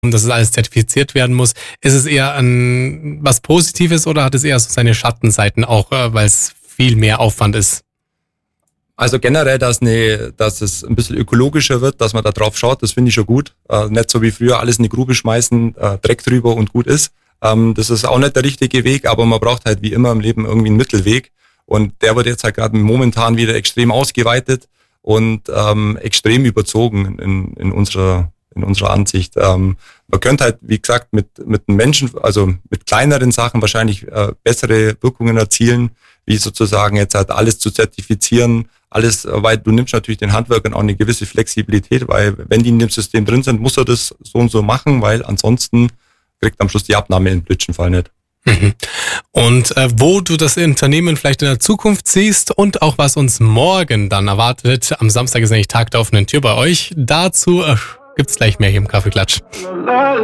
dass es alles zertifiziert werden muss. Ist es eher was Positives oder hat es eher so seine Schattenseiten auch, weil es viel mehr Aufwand ist? Also generell, dass es ein bisschen ökologischer wird, dass man da drauf schaut, das finde ich schon gut. Nicht so wie früher alles in die Grube schmeißen, Dreck drüber und gut ist. Das ist auch nicht der richtige Weg, aber man braucht halt wie immer im Leben irgendwie einen Mittelweg. Und der wird jetzt halt gerade momentan wieder extrem ausgeweitet und extrem überzogen in unserer Ansicht. Man könnte halt, wie gesagt, mit den Menschen, also mit kleineren Sachen wahrscheinlich bessere Wirkungen erzielen, wie sozusagen jetzt halt alles zu zertifizieren, alles, weil du nimmst natürlich den Handwerkern auch eine gewisse Flexibilität, weil wenn die in dem System drin sind, muss er das so und so machen, weil ansonsten kriegt am Schluss die Abnahme im blödsten Fall nicht. Mhm. Und wo du das Unternehmen vielleicht in der Zukunft siehst und auch was uns morgen dann erwartet, am Samstag ist nämlich Tag der offenen Tür bei euch, dazu gibt's gleich mehr hier im Kaffeeklatsch.